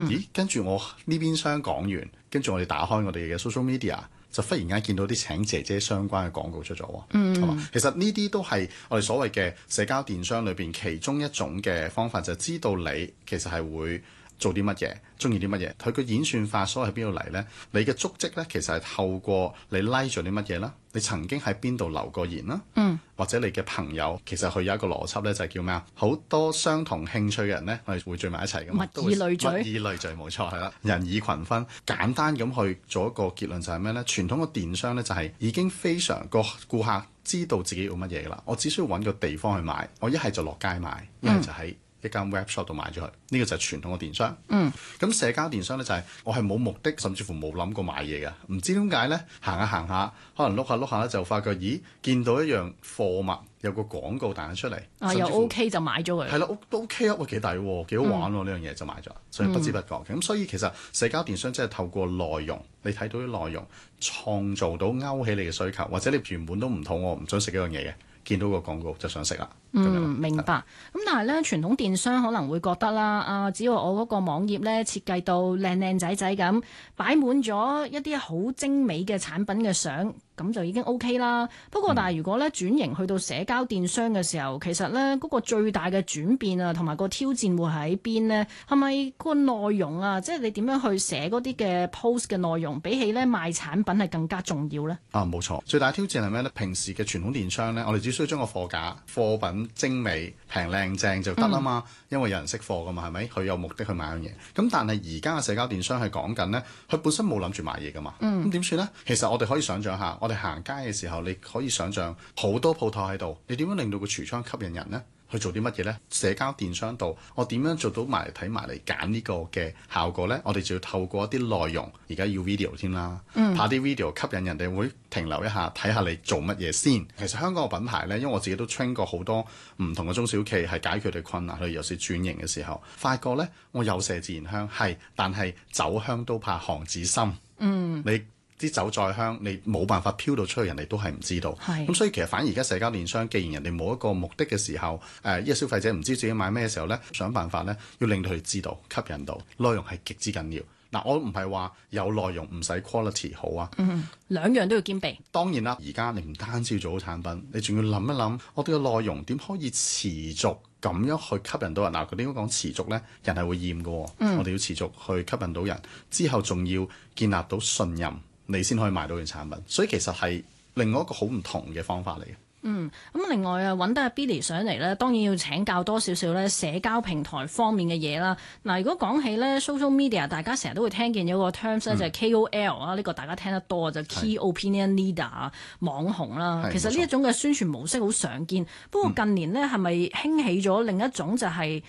咦，跟住我呢邊廂講完，跟住我哋打開我哋嘅 social media，就忽然間見到啲請姐姐相關嘅廣告出咗喎。係嘛？其實呢啲都係我哋所謂嘅社交電商裏邊其中一種嘅方法，就知道你其實係會做啲乜嘢，中意啲乜嘢。佢個演算法所謂喺邊度嚟呢？你嘅足跡呢，其實係透過你 like 咗啲乜嘢啦，你曾經喺邊度留過言啦，或者你嘅朋友，其實佢有一個邏輯呢，就係叫咩啊？好多相同興趣嘅人呢，我哋會聚埋一齊嘅嘛。 物以類聚， 物以類聚冇錯係啦。人以群分，簡單咁去做一個結論就係咩呢？傳統嘅電商呢，就係已經非常個顧客知道自己要乜嘢㗎啦。我只需要揾個地方去買，我一係就落街買，一係就喺一間 web shop 度買咗佢，呢個就係傳統嘅電商。咁社交電商呢，就係我係冇目的，甚至乎冇諗過買嘢嘅，唔知點解呢，行下行下，可能碌下碌下咧就發覺，咦，見到一樣貨物有個廣告彈咗出嚟， 又 OK 就買咗佢。 係啦，都 OK 啊，喂，幾抵喎，幾好玩喎，呢樣嘢就買咗，所以不知不覺嘅。咁所以其實社交電商即係透過內容，你睇到啲內容，創造到勾起你嘅需求，或者你原本都唔肚餓，唔想食呢樣嘢嘅。見到個廣告就想食啦。 明白。咁但係咧，傳統電商可能會覺得啦，只要我嗰個網頁咧設計到靚靚仔仔咁，擺滿咗一啲好精美嘅產品嘅相，咁就已經 OK 啦。不過但係如果咧轉型去到社交電商嘅時候，其實咧嗰個最大嘅轉變啊，同埋個挑戰會喺邊呢？係咪個內容啊？即係你點樣去寫嗰啲嘅 post 嘅內容，比起咧賣產品係更加重要呢？ 冇錯，最大挑戰係咩呢？平時嘅傳統電商呢，我哋只需要將個貨架、貨品精美、平靚正就得啦嘛。因為有人識貨噶嘛，係咪？佢有目的去買樣嘢。咁但係而家嘅社交電商係講緊呢，佢本身冇諗住買嘢噶嘛。咁點算呢？其實我哋可以想像下，我哋行街嘅時候，你可以想像好多鋪頭喺度，你點樣令到個櫥窗吸引人呢？去做啲乜嘢呢？社交電商度，我點樣做到埋嚟睇埋嚟揀呢個嘅效果呢？我哋就要透過一啲內容，而家要 video 添啦，拍啲 video 吸引人哋會停留一下，睇下你做乜嘢先。其實香港嘅品牌呢，因為我自己都 train 過好多唔同嘅中小企，係解決佢哋困難，佢哋有時轉型嘅時候，發覺呢，我有麝自然香係，但係酒香都怕巷子深。你啲酒再香，你冇辦法飄到出去，人哋都係唔知道。咁所以其實反而而家社交電商，既然人哋冇一個目的嘅時候，呢個消費者唔知自己買咩嘅時候呢，想辦法呢，要令到佢知道，吸引到內容係極之緊要。嗱，我唔係話有內容唔使 quality 好啊， 兩樣都要兼備。當然啦，而家你唔單止要做好產品，你仲要諗一諗，我哋嘅內容點可以持續咁樣去吸引到人。嗱，佢點講持續呢？人係會厭嘅，我哋要持續去吸引到人，之後仲要建立到信任。你先可以買到嘅產品，所以其實係另外一個好唔同嘅方法嚟嘅。 咁另外啊，揾得阿 Billy 上嚟咧，當然要請教多少少咧社交平台方面嘅嘢啦。嗱，如果講起咧 social media，大家成日都會聽見有個 terms 咧，就係 KOL 啊，呢個大家聽得多就 Key Opinion Leader 啊，網紅啦。其實呢一種嘅宣傳模式好常見，不過近年呢，係咪興起咗另一種就係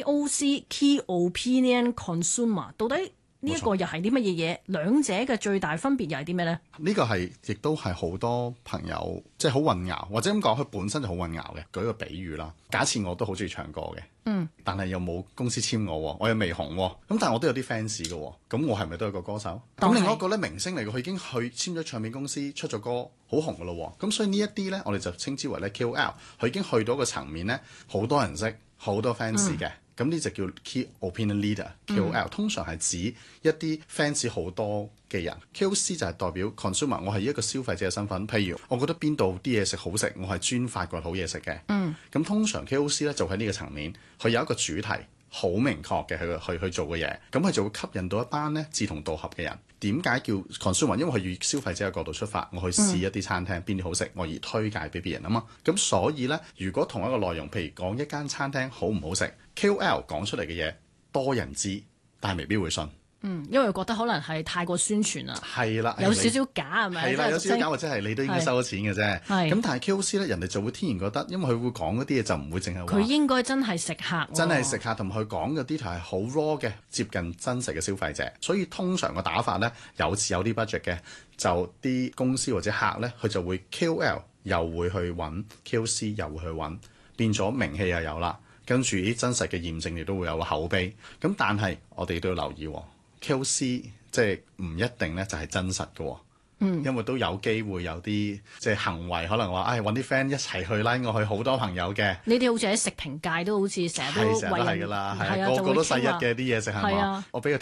KOC Key Opinion Consumer？ 到底呢一個又係啲乜嘢嘢？兩者嘅最大分別又係啲咩呢？ 呢個係亦都係好多朋友即係好混淆，或者咁講，佢本身就好混淆嘅。舉個比喻啦，假設我都好中意唱歌嘅，但係又冇公司簽我，我又未紅，咁但係我都有啲 fans 嘅，咁我係咪都係個歌手？咁另外一個咧明星嚟嘅，佢已經去簽咗唱片公司，出咗歌，好紅嘅咯。咁所以呢一啲咧，我哋就稱之為咧 KOL， 佢已經去到個層面咧，好多人識，好多 fans 嘅。咁呢就叫 Key Opinion Leader，KOL，通常係指一啲 fans 好多嘅人。KOC 就係代表 consumer， 我係一個消費者嘅身份。譬如我覺得邊度啲嘢食好食，我係專發掘好嘢食嘅。咁通常 KOC 咧就喺呢個層面，佢有一個主題好明確嘅去做嘅嘢，咁佢就會吸引到一班咧志同道合嘅人。點解叫 consumer？ 因為佢以消費者嘅角度出發，我去試一啲餐廳邊啲好食，我而推介俾別人啊嘛。咁所以呢，如果同一個內容，譬如講一間餐廳好唔好食，KOL 講出嚟嘅嘢多人知，但係未必會信。 因為覺得可能係太過宣傳啦， 係啦， 有少少假係咪？ 係啦，有少少假或者係你都應該收咗錢嘅啫。咁但係 KOC 咧，人哋就會天然覺得，因為佢會講嗰啲嘢就唔會淨係話佢應該真係食客， 真係食客，同埋佢講嗰啲係好 raw 嘅，接近真實嘅消費者。所以通常個打法咧，有啲 budget 嘅，就啲公司或者客咧，佢就會 KOL 又會去揾 KOC 又會去揾，變咗名氣又有啦。跟住啲真實嘅驗證亦都會有個口碑。咁但係我哋都要留意KOC 即係唔一定咧就係真實嘅，因為都有機會有啲即係行為，可能話揾啲 friend 一齊去拉我去，好多朋友嘅。 呢啲好似喺食評界都好似成日都係㗎啦，個個都細一嘅啲嘢食係嘛？我俾個